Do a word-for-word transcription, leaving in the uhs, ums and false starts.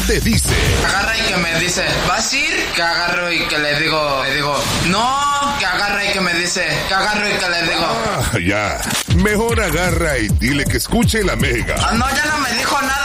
te dice. Agarra y que me dice, ¿vas a ir? Que agarro y que le digo, le digo, no, que agarra y que me dice, que agarro y que le digo. Ah, ya. Mejor agarra y dile que escuche la Mega. Ah, no, ya no me dijo nada.